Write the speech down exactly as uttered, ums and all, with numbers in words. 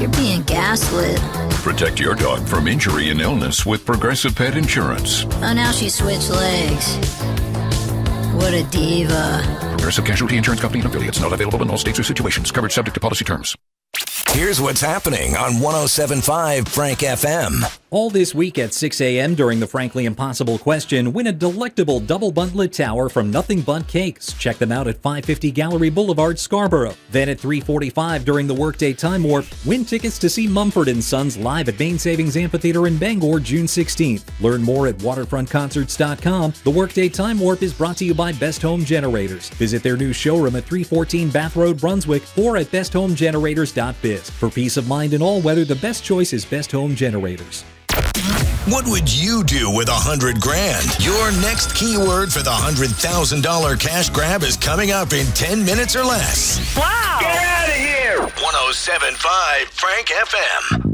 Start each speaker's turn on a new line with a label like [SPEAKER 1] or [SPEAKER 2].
[SPEAKER 1] You're being gaslit.
[SPEAKER 2] Protect your dog from injury and illness with Progressive Pet Insurance.
[SPEAKER 1] Oh, now she switched legs. What a diva.
[SPEAKER 2] Progressive Casualty Insurance Company and affiliates. Not available in all states or situations. Coverage subject to policy terms.
[SPEAKER 3] Here's what's happening on one oh seven point five Frank F M.
[SPEAKER 4] All this week at six a.m. during the Frankly Impossible question, win a delectable double buntlet tower from Nothing But Cakes. Check them out at five fifty Gallery Boulevard, Scarborough. Then at three forty-five during the Workday Time Warp, win tickets to see Mumford and Sons live at Bain Savings Amphitheater in Bangor, June sixteenth. Learn more at waterfront concerts dot com. The Workday Time Warp is brought to you by Best Home Generators. Visit their new showroom at three fourteen Bath Road, Brunswick, or at best home generators dot biz. For peace of mind in all weather, the best choice is Best Home Generators.
[SPEAKER 3] What would you do with a hundred grand? Your next keyword for the hundred thousand dollar cash grab is coming up in ten minutes or less.
[SPEAKER 5] Wow! Get out of here!
[SPEAKER 3] one oh seven point five Frank F M.